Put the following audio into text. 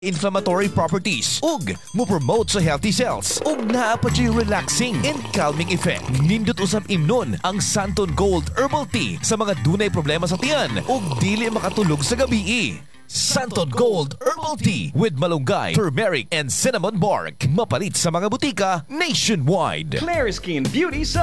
inflammatory properties ug mo promote sa healthy cells ug naa pa diyay relaxing and calming effect. Nindot usab imnon ang Santon Gold Herbal Tea sa mga dunay problema sa tiyan ug dili makatulog sa gabi. Santon Gold Herbal Tea with malunggay, turmeric and cinnamon bark. Mapalit sa mga butika nationwide. Clariskin Beauty